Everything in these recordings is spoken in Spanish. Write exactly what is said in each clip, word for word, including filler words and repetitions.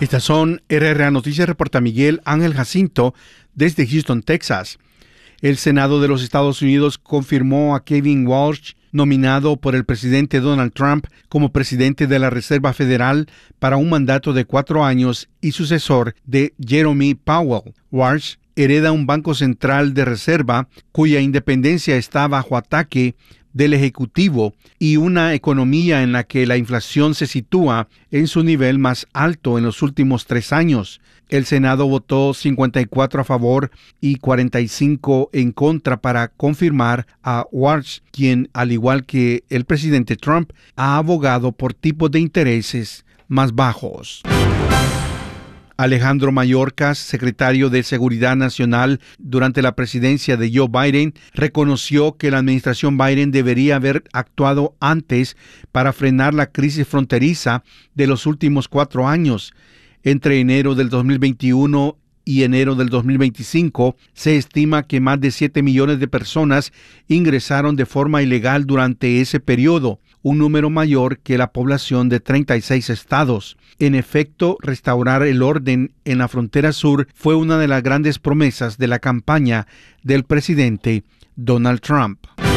Estas son R R A Noticias, reporta Miguel Ángel Jacinto desde Houston, Texas. El Senado de los Estados Unidos confirmó a Kevin Walsh, nominado por el presidente Donald Trump como presidente de la Reserva Federal para un mandato de cuatro años y sucesor de Jerome Powell. Walsh hereda un banco central de reserva cuya independencia está bajo ataque del Ejecutivo y una economía en la que la inflación se sitúa en su nivel más alto en los últimos tres años. El Senado votó cincuenta y cuatro a favor y cuarenta y cinco en contra para confirmar a Walsh, quien, al igual que el presidente Trump, ha abogado por tipos de intereses más bajos. Alejandro Mayorkas, secretario de Seguridad Nacional durante la presidencia de Joe Biden, reconoció que la administración Biden debería haber actuado antes para frenar la crisis fronteriza de los últimos cuatro años. Entre enero del dos mil veintiuno y enero del dos mil veinticinco, se estima que más de siete millones de personas ingresaron de forma ilegal durante ese periodo, un número mayor que la población de treinta y seis estados. En efecto, restaurar el orden en la frontera sur fue una de las grandes promesas de la campaña del presidente Donald Trump.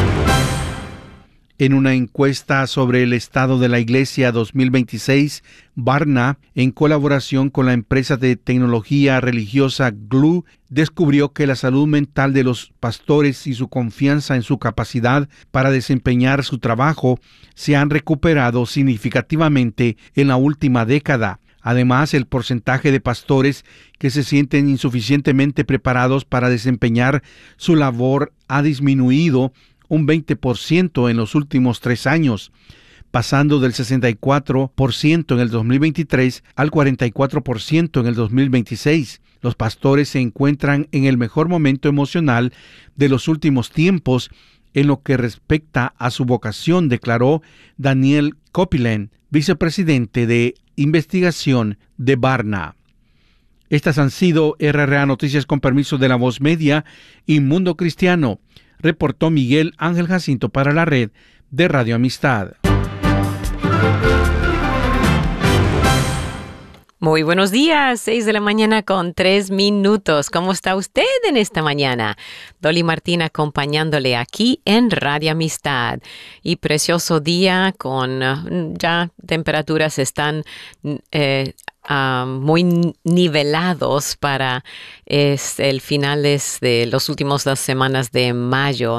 En una encuesta sobre el estado de la Iglesia dos mil veintiséis, Barna, en colaboración con la empresa de tecnología religiosa Gloo, descubrió que la salud mental de los pastores y su confianza en su capacidad para desempeñar su trabajo se han recuperado significativamente en la última década. Además, el porcentaje de pastores que se sienten insuficientemente preparados para desempeñar su labor ha disminuido un veinte por ciento en los últimos tres años, pasando del sesenta y cuatro por ciento en el dos mil veintitrés al cuarenta y cuatro por ciento en el dos mil veintiséis. Los pastores se encuentran en el mejor momento emocional de los últimos tiempos en lo que respecta a su vocación, declaró Daniel Copeland, vicepresidente de investigación de Barna. Estas han sido R R A Noticias con permiso de La Voz Media y Mundo Cristiano. Reportó Miguel Ángel Jacinto para la red de Radio Amistad. Muy buenos días, seis de la mañana con tres minutos. ¿Cómo está usted en esta mañana? Dolly Martín acompañándole aquí en Radio Amistad. Y precioso día con uh, ya temperaturas están eh, uh, muy nivelados para es, el finales de los últimos dos semanas de mayo.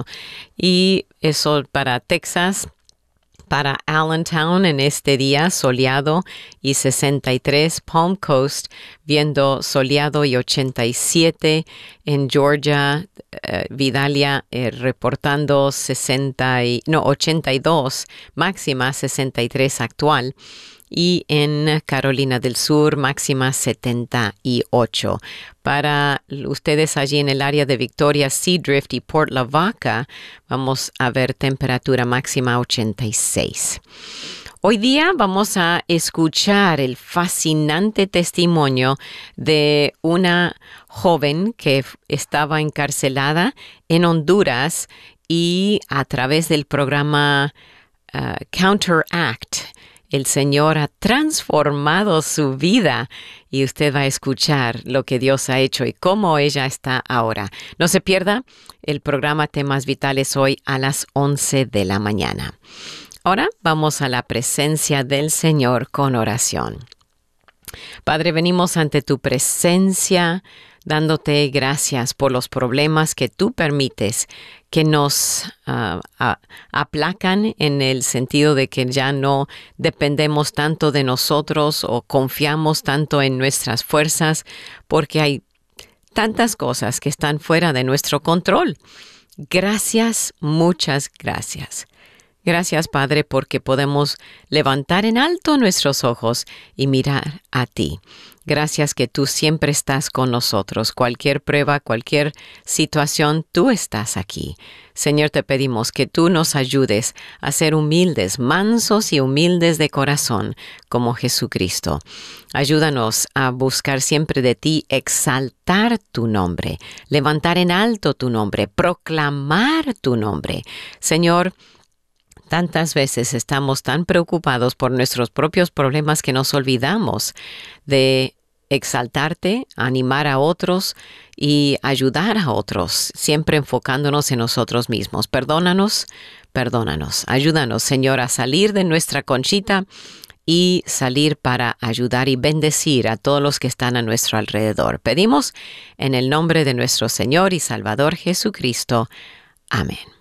Y eso para Texas. Para Allentown en este día soleado y sesenta y tres, Palm Coast viendo soleado y ochenta y siete, en Georgia, eh, Vidalia eh, reportando sesenta y, no, ochenta y dos, máxima sesenta y tres actual. Y en Carolina del Sur, máxima setenta y ocho. Para ustedes allí en el área de Victoria, Seadrift y Port Lavaca, vamos a ver temperatura máxima ochenta y seis. Hoy día vamos a escuchar el fascinante testimonio de una joven que estaba encarcelada en Honduras y a través del programa uh, Counteract, el Señor ha transformado su vida y usted va a escuchar lo que Dios ha hecho y cómo ella está ahora. No se pierda el programa Temas Vitales hoy a las once de la mañana. Ahora vamos a la presencia del Señor con oración. Padre, venimos ante tu presencia dándote gracias por los problemas que tú permites que nos uh, a, aplacan en el sentido de que ya no dependemos tanto de nosotros o confiamos tanto en nuestras fuerzas, porque hay tantas cosas que están fuera de nuestro control. Gracias, muchas gracias. Gracias, Padre, porque podemos levantar en alto nuestros ojos y mirar a ti. Gracias que tú siempre estás con nosotros. Cualquier prueba, cualquier situación, tú estás aquí. Señor, te pedimos que tú nos ayudes a ser humildes, mansos y humildes de corazón, como Jesucristo. Ayúdanos a buscar siempre de ti, exaltar tu nombre, levantar en alto tu nombre, proclamar tu nombre. Señor, Tantas veces estamos tan preocupados por nuestros propios problemas que nos olvidamos de exaltarte, animar a otros y ayudar a otros, siempre enfocándonos en nosotros mismos. Perdónanos, perdónanos. Ayúdanos, Señor, a salir de nuestra conchita y salir para ayudar y bendecir a todos los que están a nuestro alrededor. Pedimos en el nombre de nuestro Señor y Salvador Jesucristo. Amén.